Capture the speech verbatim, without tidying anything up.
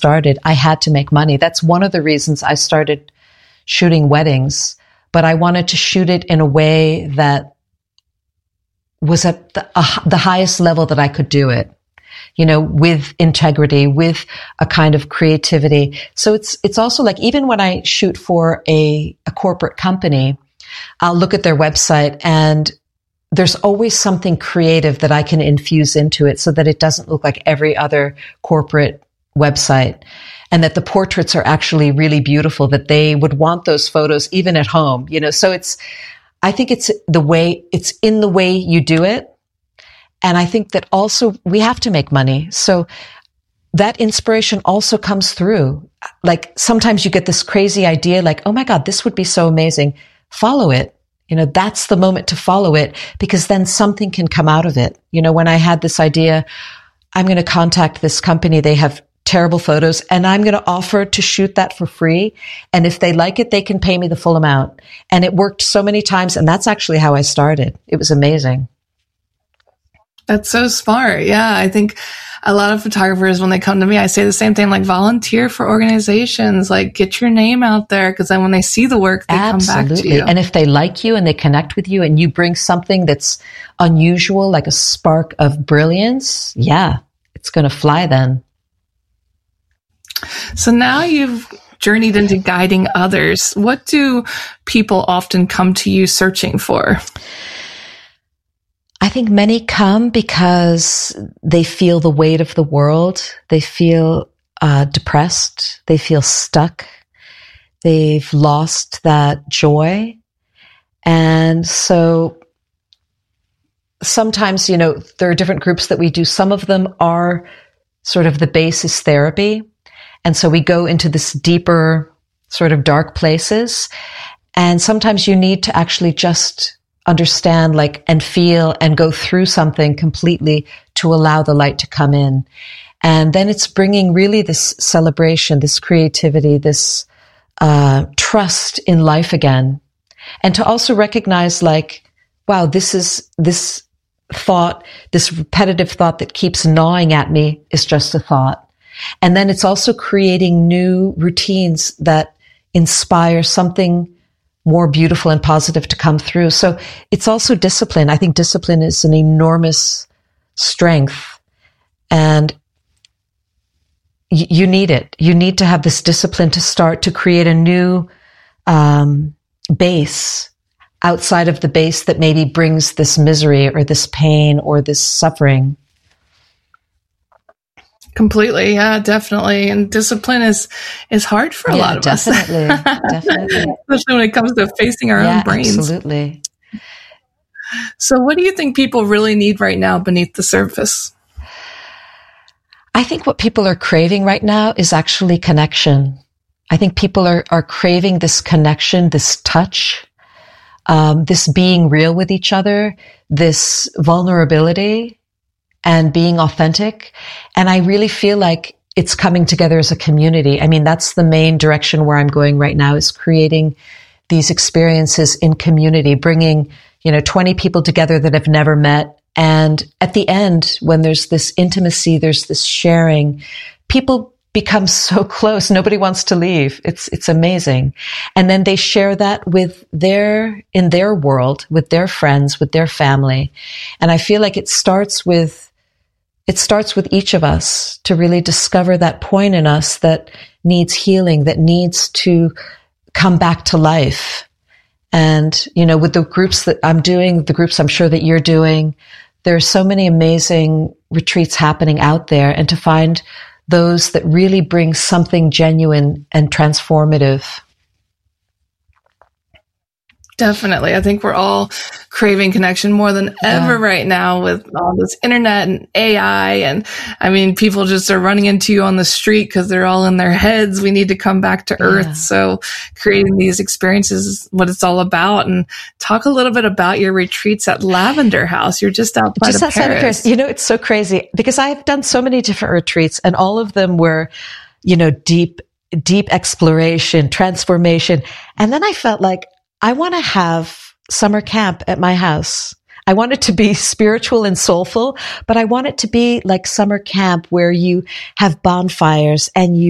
started, I had to make money. That's one of the reasons I started shooting weddings, but I wanted to shoot it in a way that was at the, uh, the highest level that I could do it, you know, with integrity, with a kind of creativity. So it's, it's also like, even when I shoot for a, a corporate company, I'll look at their website and there's always something creative that I can infuse into it so that it doesn't look like every other corporate website, and that the portraits are actually really beautiful, that they would want those photos even at home, you know. So it's, I think it's the way, it's in the way you do it. And I think that also we have to make money. So that inspiration also comes through. Like sometimes you get this crazy idea, like, oh my God, this would be so amazing. Follow it. You know, that's the moment to follow it, because then something can come out of it. You know, when I had this idea, I'm going to contact this company. They have terrible photos and I'm going to offer to shoot that for free. And if they like it, they can pay me the full amount. And it worked so many times. And that's actually how I started. It was amazing. That's so smart. Yeah. I think a lot of photographers, when they come to me, I say the same thing, like volunteer for organizations, like get your name out there. Cause then when they see the work, they Absolutely. come back to you. And if they like you and they connect with you and you bring something that's unusual, like a spark of brilliance, yeah, it's going to fly then. So now you've journeyed into guiding others. What do people often come to you searching for? I think many come because they feel the weight of the world. They feel uh, depressed. They feel stuck. They've lost that joy. And so sometimes, you know, there are different groups that we do. Some of them are sort of the basis therapy. And so we go into this deeper sort of dark places. And sometimes you need to actually just understand, like, and feel and go through something completely to allow the light to come in. And then it's bringing really this celebration, this creativity, this uh, trust in life again. And to also recognize, like, wow, this is, this thought, this repetitive thought that keeps gnawing at me is just a thought. And then it's also creating new routines that inspire something more beautiful and positive to come through. So it's also discipline. I think discipline is an enormous strength, and y- you need it. You need to have this discipline to start to create a new um, base outside of the base that maybe brings this misery or this pain or this suffering. Completely. Yeah, definitely. And discipline is, is hard for a yeah, lot of definitely, us. Definitely. Especially when it comes to facing our yeah, own brains. Absolutely. So what do you think people really need right now beneath the surface? I think what people are craving right now is actually connection. I think people are, are craving this connection, this touch, um, this being real with each other, this vulnerability, and being authentic. And I really feel like it's coming together as a community. I mean, that's the main direction where I'm going right now, is creating these experiences in community, bringing, you know, twenty people together that have never met. And at the end, when there's this intimacy, there's this sharing, people become so close. Nobody wants to leave. It's, it's amazing. And then they share that with their, in their world, with their friends, with their family. And I feel like it starts with, It starts with each of us to really discover that point in us that needs healing, that needs to come back to life. And, you know, with the groups that I'm doing, the groups I'm sure that you're doing, there's so many amazing retreats happening out there, and to find those that really bring something genuine and transformative. Definitely. I think we're all craving connection more than ever Yeah. right now with all this internet and A I. And I mean, people just are running into you on the street because they're all in their heads. We need to come back to Yeah. earth. So creating these experiences is what it's all about. And talk a little bit about your retreats at Lavender House. You're just outside Just of outside Paris. of Paris. You know, it's so crazy because I've done so many different retreats, and all of them were, you know, deep, deep exploration, transformation. And then I felt like, I want to have summer camp at my house. I want it to be spiritual and soulful, but I want it to be like summer camp where you have bonfires and you